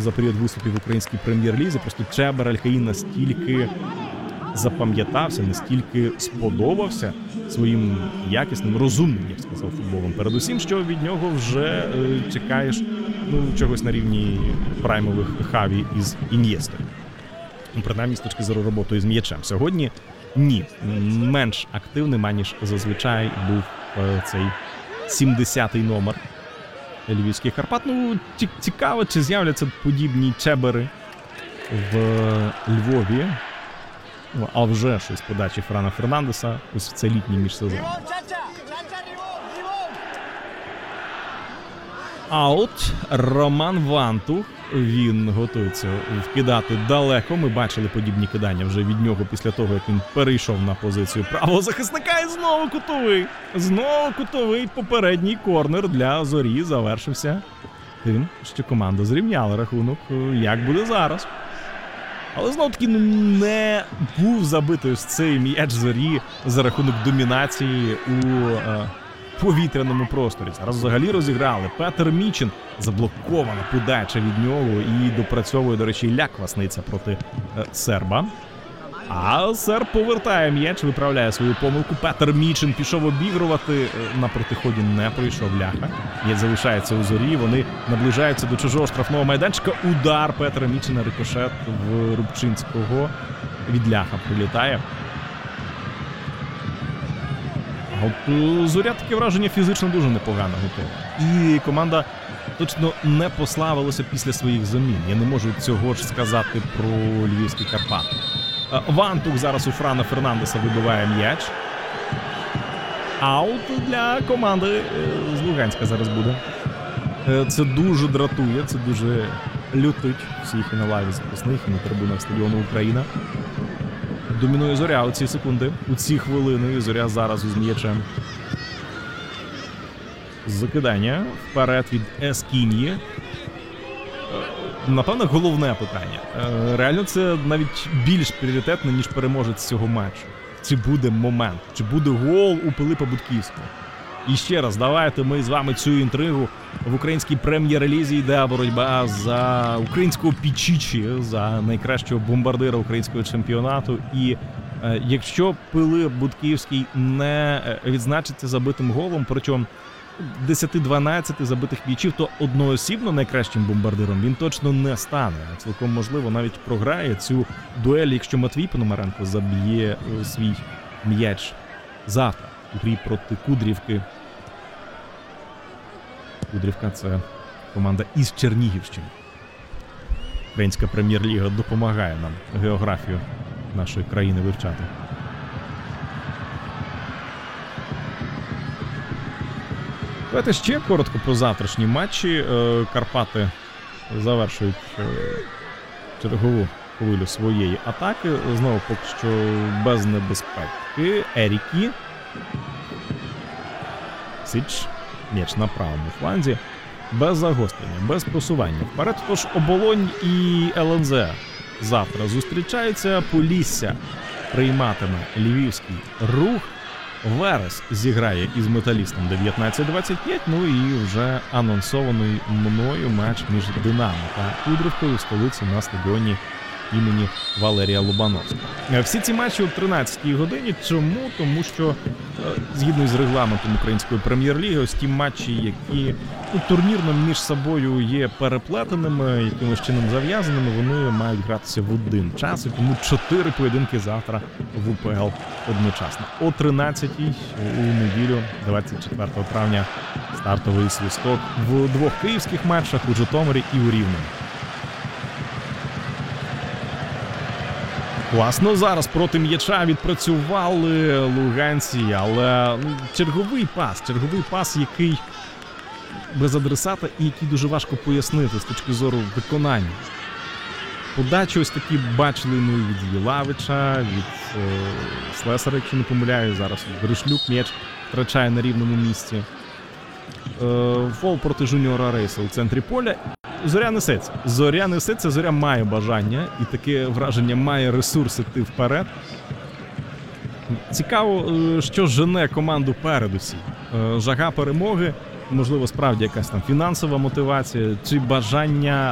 за період виступів в українській прем'єр-лізі. Просто Чебер Аль-Каїн настільки запам'ятався, настільки сподобався своїм якісним, розумним, я б сказав, футболом. Передусім, що від нього вже чекаєш чогось на рівні праймових Хаві із Ін'єстою. Принаймні, з точки зору роботи із м'ячем. Сьогодні ні, менш активним, аніж зазвичай був цей 70-й номер Львівських Карпат. Цікаво, чи з'являться подібні Чебери в Львові. А вже ж із подачі Франа Фернандеса, ось в цей літній міжсезон. Аут. Роман Вантух. Він готується вкидати далеко. Ми бачили подібні кидання вже від нього після того, як він перейшов на позицію правого захисника. І знову кутовий. Знову кутовий. Попередній корнер для Зорі завершився тим, що команда зрівняла рахунок. Як буде зараз? Але знов-таки не був забитий ось цей м'яч Зорі за рахунок домінації у повітряному просторі. Зараз взагалі розіграли. Петер Мічин, заблокована подача від нього і допрацьовує, до речі, Ілля Квасниця проти серба. А серб повертає м'яч, виправляє свою помилку. Петер Мічин пішов обігрувати, на протиході не пройшов Ляха. М'яч залишається у Зорі, вони наближаються до чужого штрафного майданчика. Удар Петра Мічина, рикошет в Рубчинського від Ляха прилітає. А от Зоря, таке враження, фізично дуже непогано готова. І команда точно не пославилася після своїх замін. Я не можу цього ж сказати про Львівські Карпати. Вантух зараз у Франа Фернандеса вибиває м'яч. Аут для команди з Луганська зараз буде. Це дуже дратує, це дуже лютить всіх і на лаві запасних, і на трибунах стадіону Україна. Домінує Зоря у ці секунди, у ці хвилини. Зоря зараз із м'ячем. Закидання вперед від Ескінії. Напевно, головне питання. Реально, це навіть більш пріоритетно, ніж переможець цього матчу. Чи буде момент, чи буде гол у Пилипа Будківського. І ще раз, давайте ми з вами цю інтригу. В українській прем'єр-лізі йде боротьба за українського Пічічі, за найкращого бомбардира українського чемпіонату. І якщо Пилип Будківський не відзначиться забитим голом, причому 10-12 забитих м'ячів, то одноосібно найкращим бомбардиром він точно не стане. Цілком можливо навіть програє цю дуель, якщо Матвій Пономаренко заб'є свій м'яч завтра у грі проти Кудрівки. Кудрівка – це команда із Чернігівщини. Українська прем'єр-ліга допомагає нам географію нашої країни вивчати. Давайте ще коротко про завтрашні матчі. Карпати завершують чергову хвилю своєї атаки. Знову поки що без небезпеки. Ерікі. Сич. М'яч на правому фланзі. Без загострення, без просування. Вперед, тож Оболонь і ЛНЗ завтра зустрічаються. Полісся прийматиме Львівський Рух. Верес зіграє із Металістом 19-25, ну і вже анонсований мною матч між Динамо та Кудрівкою в столиці на стадіоні імені Валерія Лобановського. Всі ці матчі о 13-й годині. Чому? Тому що згідно з регламентом української прем'єр-ліги, ось ті матчі, які турнірно між собою є переплетеними, якимось чином зав'язаними, вони мають гратися в один час, і тому 4 поєдинки завтра в УПЛ одночасно. О 13-й у неділю, 24 травня, стартовий свисток в двох київських матчах у Житомирі і у Рівному. Класно зараз проти м'яча відпрацювали луганці, але черговий пас, який без адресата і який дуже важко пояснити з точки зору виконання. Подачі ось такі бачили ми від Єлавича, від Слесара, якщо не помиляю, зараз Гришлюк м'яч втрачає на рівному місці. Фол проти Жуніора Рейса у центрі поля. Зоря несеться, Зоря має бажання і таке враження має ресурс іти вперед. Цікаво, що жене команду передусім. Жага перемоги, можливо, справді якась там фінансова мотивація чи бажання